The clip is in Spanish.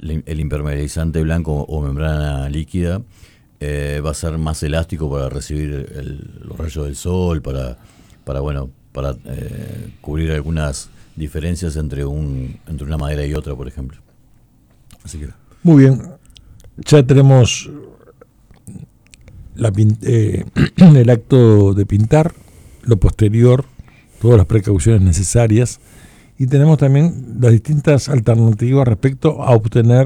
el impermeabilizante blanco o membrana líquida va a ser más elástico para recibir los rayos del sol, para cubrir algunas diferencias entre una madera y otra, por ejemplo. Así que muy bien, ya tenemos el acto de pintar, lo posterior, todas las precauciones necesarias, y tenemos también las distintas alternativas respecto a obtener